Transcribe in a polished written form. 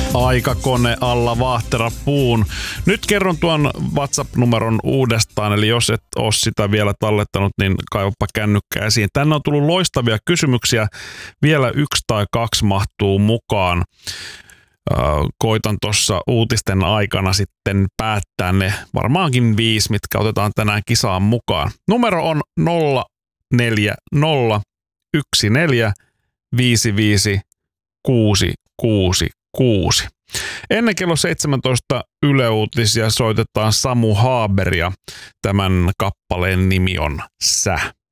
Aikakone alla Vaahtera puun. Nyt kerron tuon WhatsApp-numeron uudestaan, eli jos et ole sitä vielä tallettanut, niin kaivapa kännykkä esiin. Tänne on tullut loistavia kysymyksiä. Vielä 1 tai 2 mahtuu mukaan. Koitan tuossa uutisten aikana sitten päättää ne varmaankin 5, mitkä otetaan tänään kisaan mukaan. Numero on 040 14 55 666. Ennen kello 17 Yle Uutisia soitetaan Samu Haaberia. Tämän kappaleen nimi on Sä.